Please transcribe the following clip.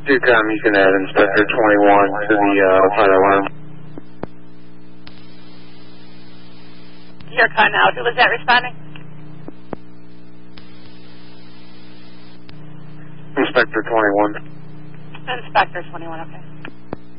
You can add Inspector 21 to the fire alarm. You're cutting out. Who was that responding? Inspector 21. Inspector 21, okay.